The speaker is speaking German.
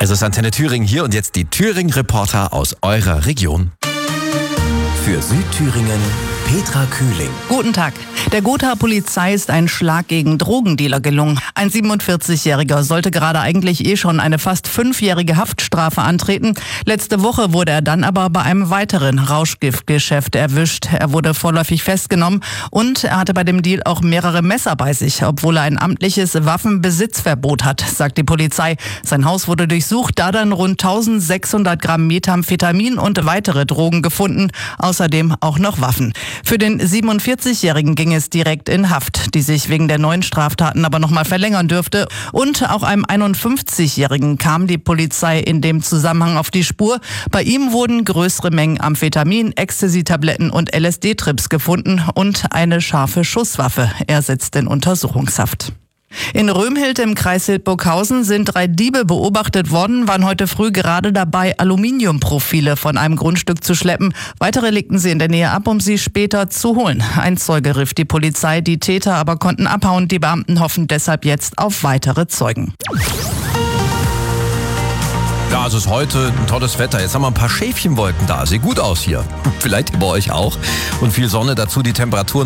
Es ist Antenne Thüringen hier und jetzt die Thüringen-Reporter aus eurer Region. Für Südthüringen Petra Kühling. Guten Tag. Der Gotha-Polizei ist ein Schlag gegen Drogendealer gelungen. Ein 47-Jähriger sollte gerade eigentlich schon eine fast 5-jährige Haftstrafe antreten. Letzte Woche wurde er dann aber bei einem weiteren Rauschgiftgeschäft erwischt. Er wurde vorläufig festgenommen und er hatte bei dem Deal auch mehrere Messer bei sich, obwohl er ein amtliches Waffenbesitzverbot hat, sagt die Polizei. Sein Haus wurde durchsucht, da dann rund 1600 Gramm Methamphetamin und weitere Drogen gefunden, außerdem auch noch Waffen. Für den 47-Jährigen ging es direkt in Haft, die sich wegen der neuen Straftaten aber nochmal verlängern dürfte. Und auch einem 51-Jährigen kam die Polizei in dem Zusammenhang auf die Spur. Bei ihm wurden größere Mengen Amphetamin, Ecstasy-Tabletten und LSD-Trips gefunden und eine scharfe Schusswaffe. Er sitzt in Untersuchungshaft. In Römhild im Kreis Hildburghausen sind 3 Diebe beobachtet worden, waren heute früh gerade dabei, Aluminiumprofile von einem Grundstück zu schleppen. Weitere legten sie in der Nähe ab, um sie später zu holen. Ein Zeuge rief die Polizei, die Täter aber konnten abhauen. Die Beamten hoffen deshalb jetzt auf weitere Zeugen. Ja, es ist heute ein tolles Wetter. Jetzt haben wir ein paar Schäfchenwolken da. Sieht gut aus hier. Vielleicht bei euch auch. Und viel Sonne dazu, die Temperaturen